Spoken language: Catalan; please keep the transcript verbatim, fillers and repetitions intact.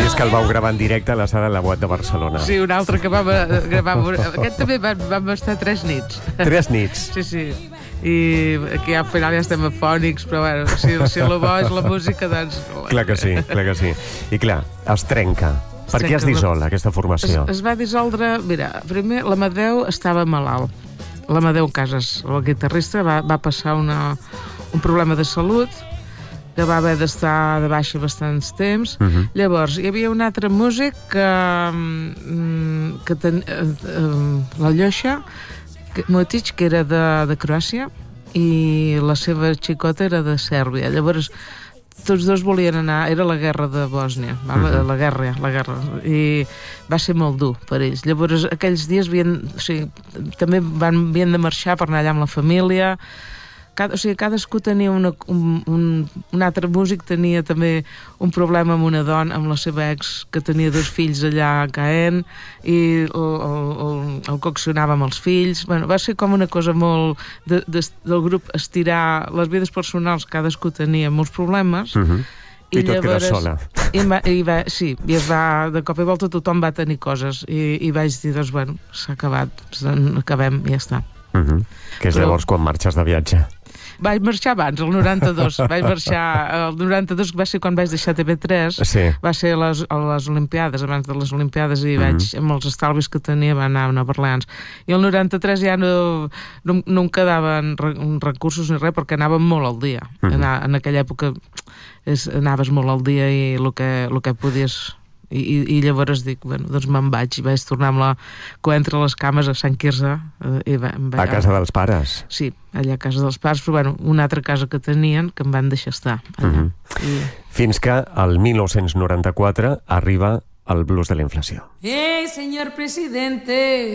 és que el vau gravar en directe a la sala de la Boat de Barcelona. Sí, un altre que vam eh, gravar... Aquest també vam, vam estar tres nits. Tres nits. Sí, sí. I aquí al final ja estem afònics, però bueno, si, si el bo és la música, doncs... Clar que sí, clar que sí. I clar, es trenca. Per què es dissol, aquesta formació? Es, es va dissoldre... Mira, primer l'Amadeu estava malalt. L'Amadeu Casas, el guitarrista, va, va passar una, un problema de salut, que va haver d'estar de baixa bastants temps. Uh -huh. Llavors, hi havia un altre músic que, que ten, la Lloixa Motic, que era de, de Croàcia, i la seva xicota era de Sèrbia. Llavors, tots dos volien anar... Era la guerra de Bòsnia, uh -huh. la, la guerra, la guerra, i va ser molt dur per ells. Llavors, aquells dies havien, o sigui, també van, havien de marxar per anar allà amb la família. Cada, o sigui, cadascú tenia una, un, un, un altre músic tenia també un problema amb una dona, amb la seva ex, que tenia dos fills allà a Caen, i el, el, el, el coccionava amb els fills. Bueno, va ser com una cosa molt de, de, del grup, estirar les vides personals, cadascú tenia molts problemes. Uh-huh. I, I tot llavors, queda sola. I va, i va, sí, i es va, de cop i volta tothom va tenir coses, i, i vaig dir, doncs, bueno, s'ha acabat, acabem i ja està. Uh-huh. Que és Però... llavors quan marxes de viatge. Vaig marxar abans, el noranta-dos. Vaig marxar... El noranta-dos va ser quan vaig deixar T V tres. Sí. Va ser a les, a les Olimpiades, abans de les Olimpiades, i vaig, mm-hmm. amb els estalvis que tenia, va anar a Nova Orleans. I el noranta-tres ja no, no, no em quedaven recursos ni res, perquè anàvem molt al dia. Mm-hmm. Anar, en aquella època és, anaves molt al dia i el que, el que podies... I, i, i llavors dic, bueno, doncs me'n vaig i vaig tornar amb la cua entre les cames a Sant Quirze. Eh, i va, va, a casa dels pares? Sí, allà a casa dels pares, però bueno, una altra casa que tenien que em van deixar estar allà. Mm-hmm. I... Fins que el mil nou-cents noranta-quatre arriba el blues de la inflació. Hey, senyor presidente,